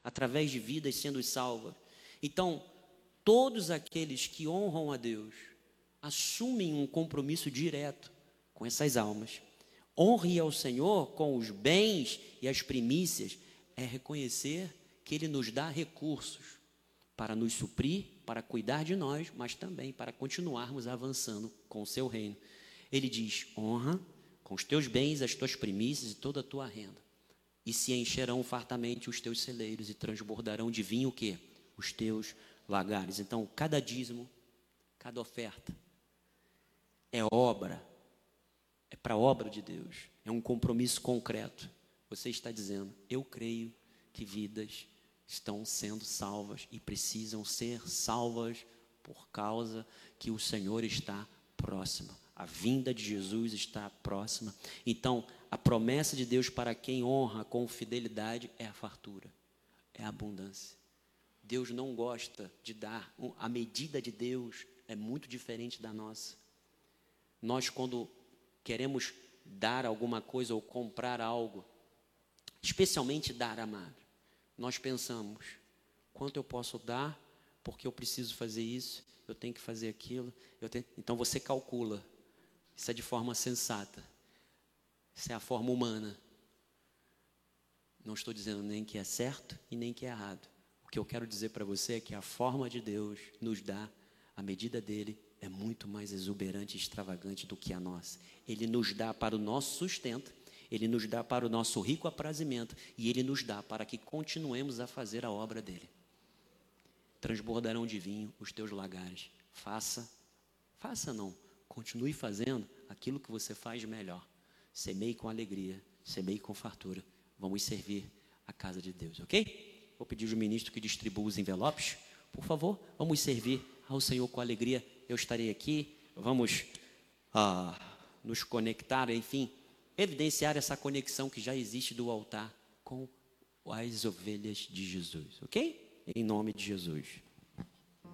através de vidas sendo salvas. Então, todos aqueles que honram a Deus assumem um compromisso direto com essas almas. Honre ao Senhor com os bens e as primícias é reconhecer que Ele nos dá recursos para nos suprir, para cuidar de nós, mas também para continuarmos avançando com o seu reino. Ele diz: honra com os teus bens, as tuas primícias e toda a tua renda, e se encherão fartamente os teus celeiros e transbordarão de vinho o quê? Os teus lagares. Então, cada dízimo, cada oferta é obra, é para a obra de Deus, é um compromisso concreto. Você está dizendo: eu creio que vidas estão sendo salvas e precisam ser salvas por causa que o Senhor está próximo. A vinda de Jesus está próxima. Então, a promessa de Deus para quem honra com fidelidade é a fartura, é a abundância. Deus não gosta de dar, a medida de Deus é muito diferente da nossa. Nós, quando queremos dar alguma coisa ou comprar algo, especialmente dar, amado, nós pensamos: quanto eu posso dar, porque eu preciso fazer isso, eu tenho que fazer aquilo. Então você calcula. Isso é de forma sensata. Isso é a forma humana. Não estou dizendo nem que é certo e nem que é errado. O que eu quero dizer para você é que a forma de Deus nos dá, a medida dele é muito mais exuberante e extravagante do que a nossa. Ele nos dá para o nosso sustento, Ele nos dá para o nosso rico aprazimento, e Ele nos dá para que continuemos a fazer a obra dele. Transbordarão de vinho os teus lagares. Faça não, continue fazendo aquilo que você faz melhor. Semeie com alegria, semeie com fartura. Vamos servir a casa de Deus, ok? Vou pedir ao ministro que distribua os envelopes. Por favor, vamos servir ao Senhor com alegria. Eu estarei aqui, vamos nos conectar, enfim, evidenciar essa conexão que já existe do altar com as ovelhas de Jesus, ok? Em nome de Jesus.